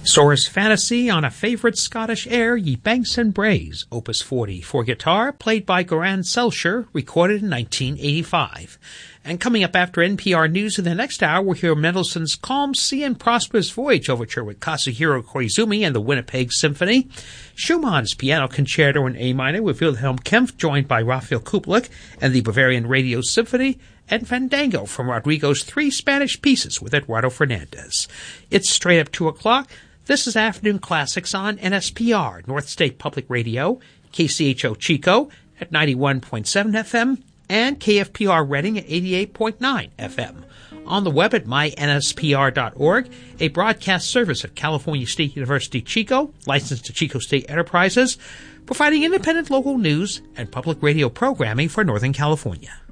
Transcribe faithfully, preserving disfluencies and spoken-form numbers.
Soares Fantasy on a favorite Scottish air, Ye Banks and Braes, Opus forty, for guitar, played by Goran Selcher, recorded in nineteen eighty-five. And coming up after N P R News in the next hour, we'll hear Mendelssohn's Calm Sea and Prosperous Voyage Overture with Kazuhiro Koizumi and the Winnipeg Symphony, Schumann's Piano Concerto in A minor with Wilhelm Kempff, joined by Raphael Kubelik and the Bavarian Radio Symphony, and Fandango from Rodrigo's Three Spanish Pieces with Eduardo Fernandez. It's straight up two o'clock. This is Afternoon Classics on N S P R, North State Public Radio, K C H O Chico at ninety-one point seven F M, and K F P R Reading at eighty-eight point nine F M. On the web at my N S P R dot org, a broadcast service of California State University Chico, licensed to Chico State Enterprises, providing independent local news and public radio programming for Northern California.